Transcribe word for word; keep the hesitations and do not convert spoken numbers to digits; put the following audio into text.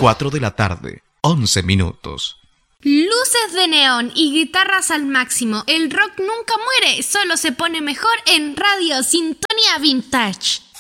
cuatro de la tarde, once minutos. Luces de neón y guitarras al máximo. El rock nunca muere, solo se pone mejor en Radio Sintonía Vintage.